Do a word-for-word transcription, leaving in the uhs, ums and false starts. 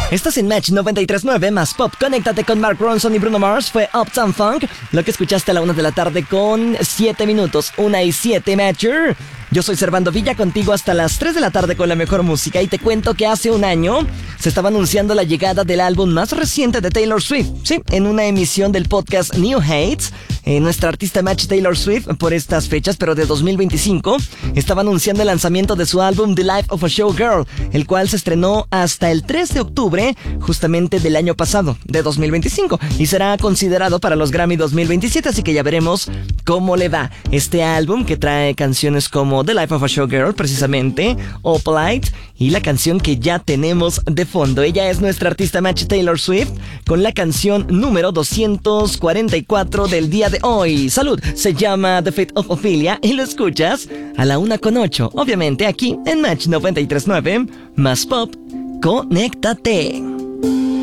Estás en Match noventa y tres punto nueve más Pop. Conéctate con Mark Ronson y Bruno Mars. Fue Uptown Funk, lo que escuchaste a la una de la tarde con siete minutos. Una y siete, Matcher. Yo soy Servando Villa, contigo hasta las tres de la tarde con la mejor música. Y te cuento que hace un año se estaba anunciando la llegada del álbum más reciente de Taylor Swift. Sí, en una emisión del podcast New Heights. Eh, nuestra artista Match Taylor Swift, por estas fechas, pero de dos mil veinticinco, estaba anunciando el lanzamiento de su álbum The Life of a Showgirl, el cual se estrenó hasta el tres de octubre, justamente del año pasado, de dos mil veinticinco, y será considerado para los Grammy dos mil veintisiete, así que ya veremos cómo le va este álbum que trae canciones como The Life of a Showgirl, precisamente, Opalite, y la canción que ya tenemos de fondo. Ella es nuestra artista Match Taylor Swift, con la canción número doscientos cuarenta y cuatro del día de hoy. Salud, se llama The Fate of Ophelia y lo escuchas a la una con ocho, obviamente aquí en Match noventa y tres punto nueve, más Pop, conéctate.